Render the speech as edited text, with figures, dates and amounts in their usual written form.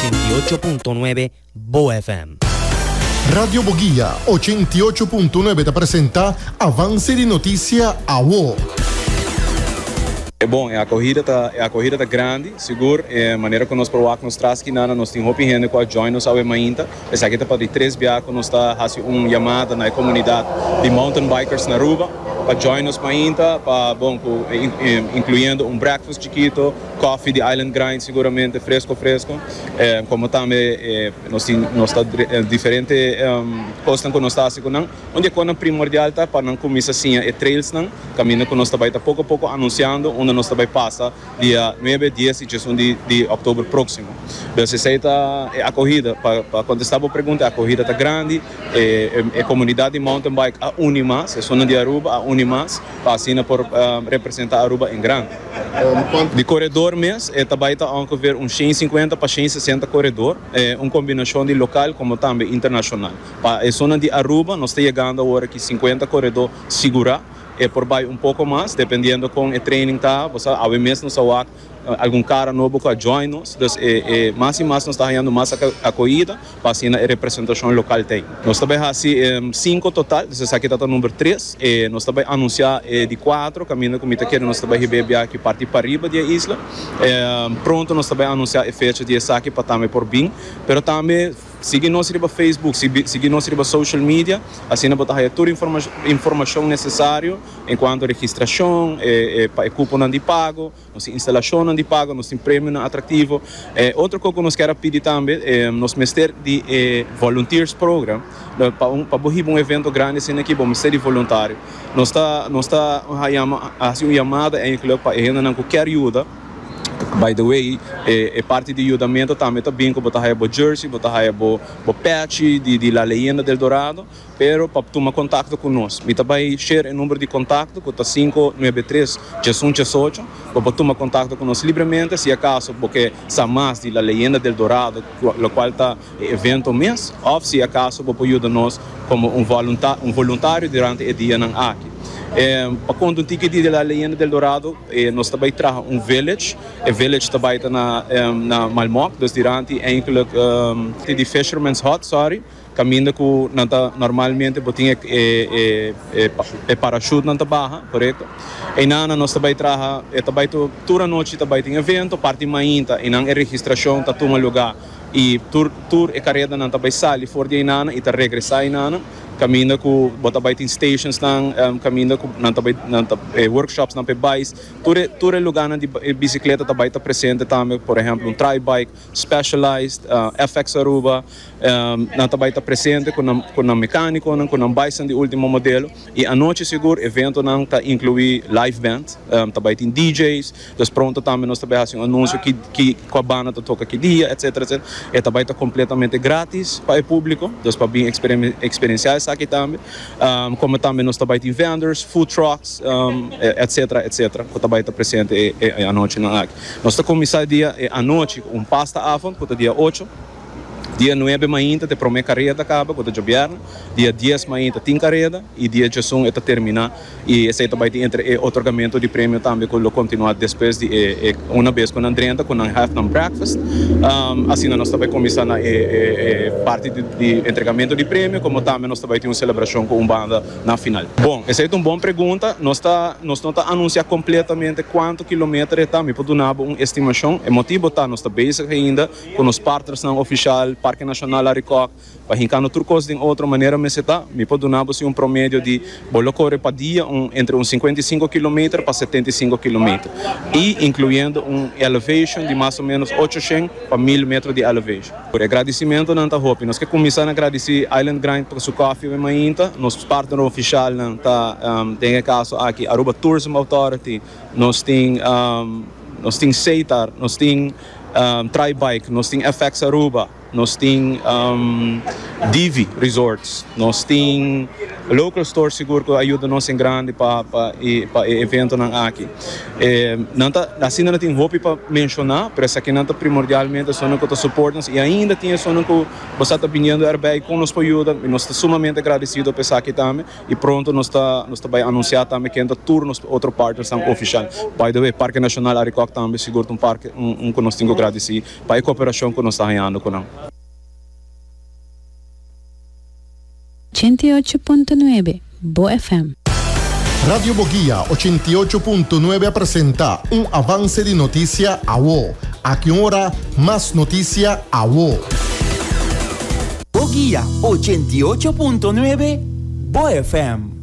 88.9 Bo FM. Radio Boguia 88.9 te apresenta Avance de Notícia a Wo. É bom, a corrida tá grande, seguro, maneira que nós provamos nos traz que nós temos hopi gente com a join nos ao mainta, essa aqui tá para de 3 biacos, nós tá fazendo chamada na comunidade de mountain bikers na Aruba, para join nos mainta, para bom, incluindo breakfast chiquito, coffee de Island Grind seguramente fresco, como também nós tá diferente coisas que nós tá assim, onde é primordial tá para não começar assim trails não, caminho que nós tá pouco a pouco anunciando onde nós também passa dia 9, 10 e 11 de outubro próximo. Então, essa é a corrida. Para contestar a pergunta, a corrida está grande, a comunidade de mountain bike a Unimas, a zona de Aruba a Unimas, para assim por representar Aruba em grande. De corredor mesmo, também está a ver 150 para 160 corredor, uma combinação de local como também internacional. Para a zona de Aruba, nós estamos chegando agora que 50 corredor segura, por baixo pouco mais, dependendo com o training tá, você ao mesmo não algum cara novo que join nos, mais e mais nós está ganhando mais a corrida, para assim a representação local tem. Nós também assim 5 total, esse aqui está o número 3, nós também anunciar de 4, caminho como está querendo nós também receber aqui parte para riba da isla. Pronto nós também anunciar a fecha de essa aqui para também por bem, pero também siga nós no Facebook, siga nós no social media, assim nós botar toda a informação necessária enquanto registração, cupom de pago, nossa instalação de pago, nosso prêmio atrativo. Outra coisa que nós queremos pedir também, nosso mestre de volunteers program, para um evento grande assim aqui, vamos ser de voluntário. Nós está fazendo chamada para qualquer ajuda. By the way, parte de ajudamento também está bem, botar aí o jersey, botar aí o patch de La Leyenda del Dorado, pero para tomar contato conosco. E também share o número de contato, que está 593-1818, para tomar contato conosco livremente, se acaso, porque sabe mais de La Leyenda del Dorado, o qual está evento mês, ou se acaso, para ajudar-nos como voluntário durante o dia não aqui. Para quando um ticket de La Leyenda del Dorado, nós também trazemos village. O village também está na Malmoc, dus durante eigenlijk de Fisherman's Hut, caminho que normalmente botinha parachute não barra, correto? E nós também trazemos toda a noite também tem evento, parte mainta e não é registração tá toma lugar e tour e carreira não também sai fora de nana e tá regressar nana. Caminho que bota tem stations caminho que não workshops não pebais todo lugar de bicicleta também está presente também, por exemplo tri bike specialized FX Aruba não também está presente com um mecânico com um bike de último modelo e a noite seguro evento não está incluir live band também tem DJs então pronto também nós também fazemos anúncio que a banda toca que dia etc e também está completamente grátis para o público então para bem experienciar aqui também, como também nós também temos vendors, food trucks, etc, que também está presente à noite na aqui. Nós estamos começando dia à noite, pasta avond, que é dia 8, dia 9 mainta, te promete carreira acaba, que é dia viernes, dia 10 mainta tem carreira e dia 11 está termina e esse também tem entre otorgamento de prêmio também que continua depois de uma vez com a Andrenda, com a half and breakfast, assim nós também começamos a parte de entregamento de prêmio, como também nós também temos uma celebração com uma banda na final. Bom, essa é uma boa pergunta, nós não está anunciando completamente quanto quilômetros está, me pode dar uma estimação, é motivo tá, nós está basic ainda com os partners não oficial Parque Nacional Aricoc, para hincando turcos de outra maneira, mas está, me pode dar promédio de bolocore para dia entre 55 km para 75 km e incluindo elevation de mais ou menos 800 para 1000 metros de elevation. Por agradecimento, não está roupa. Nós queremos começar a agradecer Island Grind por sua coffee e mainta, nosso partner oficial não está, tem caso aqui, Aruba Tourism Authority, nós tem Seitar, nós tem Tri Bike, nós tem FX Aruba, nós temos Divi Resorts. Nós temos local store seguro que ajuda nós em grande para evento aqui. Assim não tem roupa para mencionar, mas aqui não está primordialmente só não que suportam e ainda tem só não que você está vindo bem com nós para ajudar e nós estamos sumamente agradecidos por aqui também e pronto nós vai anunciar também que ainda turnos outro partners são oficial. By the way, Parque Nacional Aricoc também seguro um parque que nós temos agradecer para a cooperação que nós estamos ganhando com nós. 88.9 Bo FM. Radio Boguía 88.9 presenta un avance de noticia a WO. A que hora más noticia a WO. Boguía 88.9 Bo FM.